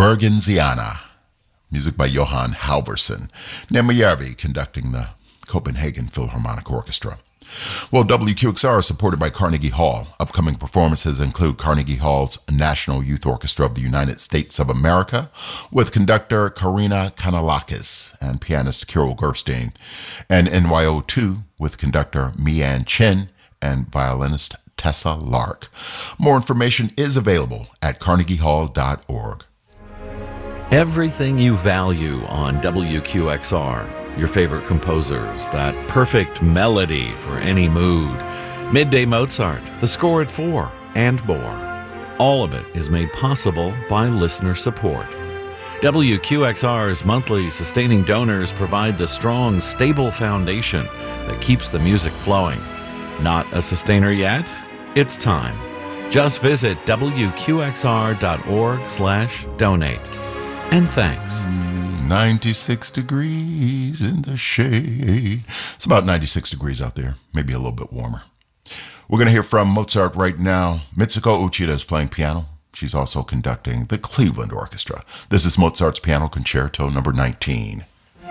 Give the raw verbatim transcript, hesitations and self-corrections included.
Mergenziana, music by Johan Halvorsen. Nemajärvi conducting the Copenhagen Philharmonic Orchestra. Well, W Q X R is supported by Carnegie Hall. Upcoming performances include Carnegie Hall's National Youth Orchestra of the United States of America with conductor Karina Kanalakis and pianist Kirill Gerstein, and N Y O two with conductor Mi-Ann Chin and violinist Tessa Lark. More information is available at carnegie hall dot org. Everything you value on W Q X R. Your favorite composers, that perfect melody for any mood. Midday Mozart, the score at four, and more. All of it is made possible by listener support. W Q X R's monthly sustaining donors provide the strong, stable foundation that keeps the music flowing. Not a sustainer yet? It's time. Just visit W Q X R dot org slash donate. And thanks. ninety-six degrees in the shade. It's about ninety-six degrees out there, maybe a little bit warmer. We're going to hear from Mozart right now. Mitsuko Uchida is playing piano. She's also conducting the Cleveland Orchestra. This is Mozart's Piano Concerto number nineteen.